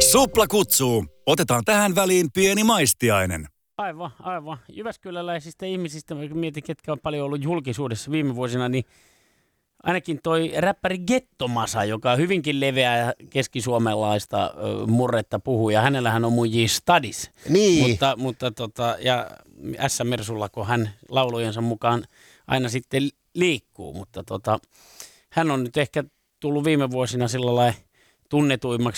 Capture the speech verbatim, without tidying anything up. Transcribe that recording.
Supla kutsuu. Otetaan tähän väliin pieni maistiainen. Aivan, aivan. Jyväskyläläisistä ihmisistä, mä mietin, ketkä on paljon ollut julkisuudessa viime vuosina, niin ainakin toi räppäri Gettomasa, joka on hyvinkin leveää keskisuomalaista ö, murretta puhuu, ja hänellähän on muji Stadis. Niin. Mutta, mutta tota, ja S-Mersulla, kun hän laulujensa mukaan aina sitten liikkuu, mutta tota, hän on nyt ehkä tullut viime vuosina sillä lailla tunnetuimmaksi